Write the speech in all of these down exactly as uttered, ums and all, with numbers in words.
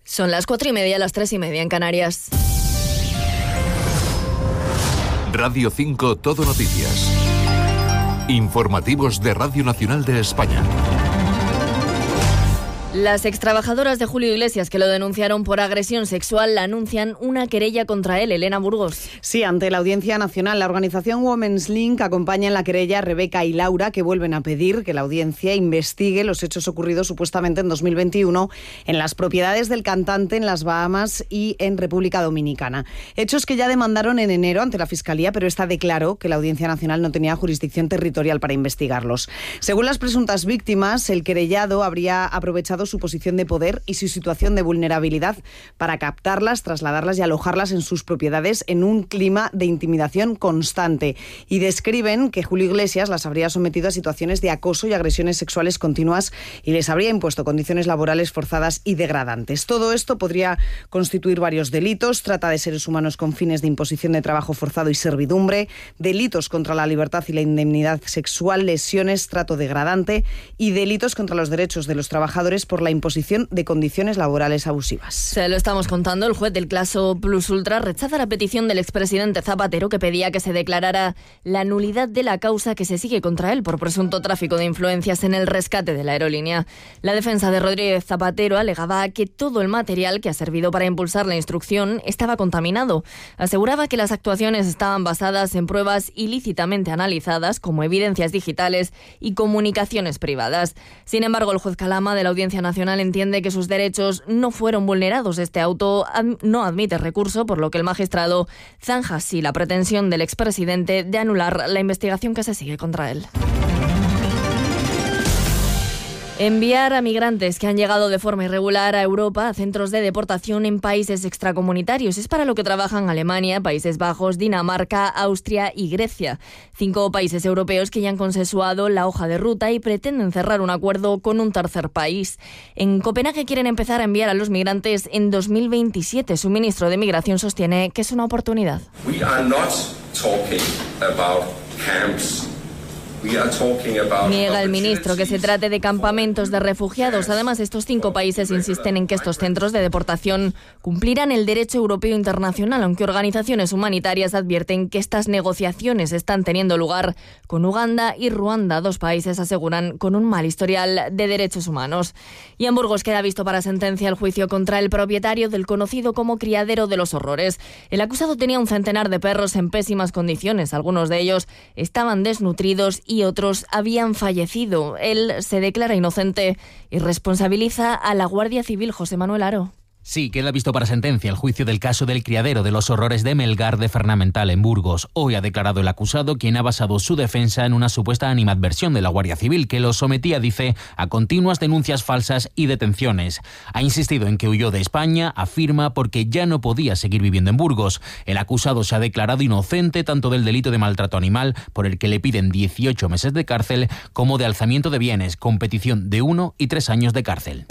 Son las cuatro y media, las tres y media en Canarias. Radio cinco Todo Noticias. Informativos de Radio Nacional de España. Las extrabajadoras de Julio Iglesias que lo denunciaron por agresión sexual anuncian una querella contra él. Elena Burgos. Sí, ante la Audiencia Nacional, la organización Women's Link acompaña en la querella a Rebeca y Laura, que vuelven a pedir que la audiencia investigue los hechos ocurridos supuestamente en dos mil veintiuno en las propiedades del cantante en las Bahamas y en República Dominicana. Hechos que ya demandaron en enero ante la Fiscalía, pero esta declaró que la Audiencia Nacional no tenía jurisdicción territorial para investigarlos. Según las presuntas víctimas, el querellado habría aprovechado su posición de poder y su situación de vulnerabilidad para captarlas, trasladarlas y alojarlas en sus propiedades en un clima de intimidación constante. Y describen que Julio Iglesias las habría sometido a situaciones de acoso y agresiones sexuales continuas y les habría impuesto condiciones laborales forzadas y degradantes. Todo esto podría constituir varios delitos: trata de seres humanos con fines de imposición de trabajo forzado y servidumbre, delitos contra la libertad y la indemnidad sexual, lesiones, trato degradante y delitos contra los derechos de los trabajadores por la imposición de condiciones laborales abusivas. Se lo estamos contando. El juez del caso Plus Ultra rechaza la petición del expresidente Zapatero, que pedía que se declarara la nulidad de la causa que se sigue contra él por presunto tráfico de influencias en el rescate de la aerolínea. La defensa de Rodríguez Zapatero alegaba que todo el material que ha servido para impulsar la instrucción estaba contaminado. Aseguraba que las actuaciones estaban basadas en pruebas ilícitamente analizadas, como evidencias digitales y comunicaciones privadas. Sin embargo, el juez Calama de la Audiencia Nacional entiende que sus derechos no fueron vulnerados. Este auto no admite recurso, por lo que el magistrado zanja así la pretensión del expresidente de anular la investigación que se sigue contra él. Enviar a migrantes que han llegado de forma irregular a Europa a centros de deportación en países extracomunitarios es para lo que trabajan Alemania, Países Bajos, Dinamarca, Austria y Grecia. Cinco países europeos que ya han consensuado la hoja de ruta y pretenden cerrar un acuerdo con un tercer país. En Copenhague quieren empezar a enviar a los migrantes en dos mil veintisiete. Su ministro de Migración sostiene que es una oportunidad. We are not talking about camps. Niega el ministro que se trate de campamentos de refugiados. Además, estos cinco países insisten en que estos centros de deportación cumplirán el derecho europeo internacional, aunque organizaciones humanitarias advierten que estas negociaciones están teniendo lugar con Uganda y Ruanda, dos países, aseguran, con un mal historial de derechos humanos. Y en Burgos queda visto para sentencia el juicio contra el propietario del conocido como Criadero de los Horrores. El acusado tenía un centenar de perros en pésimas condiciones. Algunos de ellos estaban desnutridos y otros habían fallecido. Él se declara inocente y responsabiliza a la Guardia Civil. José Manuel Aro. Sí, queda visto para sentencia el juicio del caso del Criadero de los Horrores de Melgar de Fernamental en Burgos. Hoy ha declarado el acusado, quien ha basado su defensa en una supuesta animadversión de la Guardia Civil que lo sometía, dice, a continuas denuncias falsas y detenciones. Ha insistido en que huyó de España, afirma, porque ya no podía seguir viviendo en Burgos. El acusado se ha declarado inocente tanto del delito de maltrato animal, por el que le piden dieciocho meses de cárcel, como de alzamiento de bienes, con petición de uno y tres años de cárcel.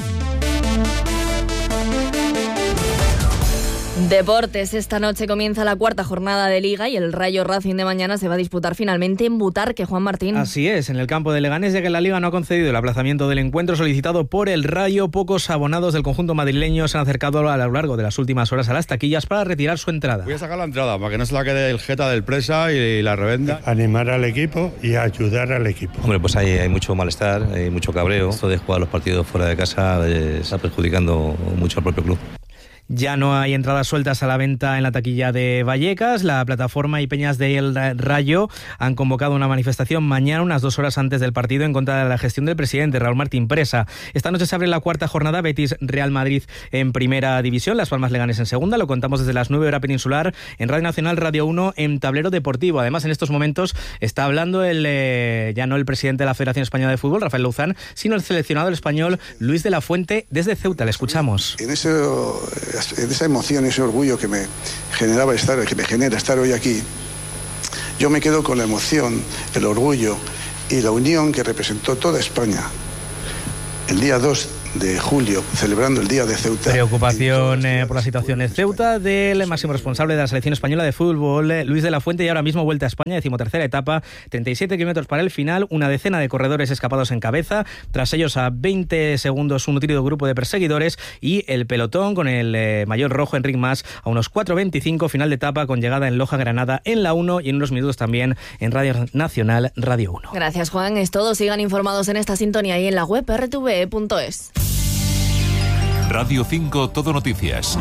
Deportes. Esta noche comienza la cuarta jornada de Liga y el Rayo Racing de mañana se va a disputar finalmente en Butarque. Juan Martín. Así es, en el campo de Leganés, ya que la Liga no ha concedido el aplazamiento del encuentro solicitado por el Rayo. Pocos abonados del conjunto madrileño se han acercado a lo largo de las últimas horas a las taquillas para retirar su entrada. Voy a sacar la entrada para que no se la quede el jeta del presa y la revenda. Animar al equipo y ayudar al equipo. Hombre, pues hay, hay mucho malestar, hay mucho cabreo. Esto de jugar los partidos fuera de casa está perjudicando mucho al propio club. Ya no hay entradas sueltas a la venta en la taquilla de Vallecas. La plataforma y peñas del Rayo han convocado una manifestación mañana, unas dos horas antes del partido, en contra de la gestión del presidente Raúl Martín Presa. Esta noche se abre la cuarta jornada, Betis Real Madrid en primera división, Las Palmas Leganés en segunda. Lo contamos desde las nueve hora peninsular en Radio Nacional, Radio uno, en Tablero Deportivo. Además, en estos momentos está hablando el eh, ya no el presidente de la Federación Española de Fútbol, Rafael Louzán, sino el seleccionador español Luis de la Fuente desde Ceuta. Le escuchamos. En eso... de esa emoción, ese orgullo que me generaba estar, que me genera estar hoy aquí, yo me quedo con la emoción, el orgullo y la unión que representó toda España el día dos de julio, celebrando el Día de Ceuta. Preocupación eh, por la situación en Ceuta del máximo responsable de la selección española de fútbol, eh, Luis de la Fuente, y ahora mismo vuelta a España, decimotercera etapa, treinta y siete kilómetros para el final, una decena de corredores escapados en cabeza, tras ellos a veinte segundos un nutrido grupo de perseguidores y el pelotón con el eh, mayor rojo Enric Mas a unos cuatro veinticinco, final de etapa con llegada en Loja, Granada, en la uno y en unos minutos también en Radio Nacional, Radio uno. Gracias, Juan. Es todo. Sigan informados en esta sintonía y en la web erre te ve punto es. Radio cinco Todo Noticias.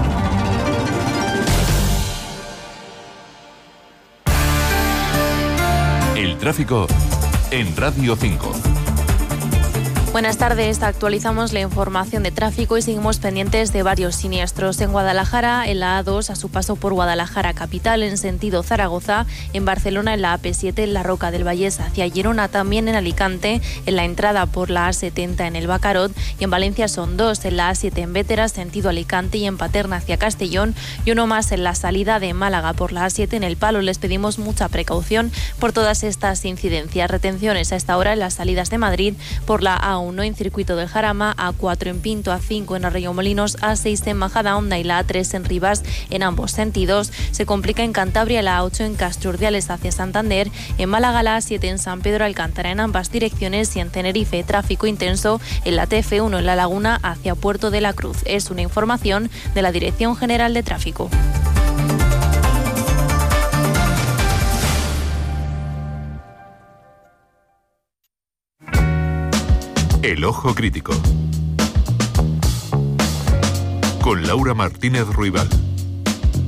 El tráfico en Radio cinco. Buenas tardes, actualizamos la información de tráfico y seguimos pendientes de varios siniestros. En Guadalajara, en la A dos, a su paso por Guadalajara capital, en sentido Zaragoza, en Barcelona, en la A P siete, en la Roca del Vallés hacia Girona, también en Alicante, en la entrada por la A setenta en el Bacarot, y en Valencia son dos, en la A siete en Vétera, sentido Alicante, y en Paterna hacia Castellón, y uno más en la salida de Málaga por la A siete en el Palo. Les pedimos mucha precaución por todas estas incidencias. Retenciones a esta hora en las salidas de Madrid por la A uno en Circuito del Jarama, A cuatro en Pinto, A cinco en Arroyomolinos, A seis en Majadahonda y la A tres en Rivas en ambos sentidos. Se complica en Cantabria la A ocho en Castrurdiales hacia Santander, en Málaga la A siete en San Pedro Alcántara en ambas direcciones y en Tenerife tráfico intenso en la T F uno en La Laguna hacia Puerto de la Cruz. Es una información de la Dirección General de Tráfico. El Ojo Crítico con Laura Martínez Ruibal.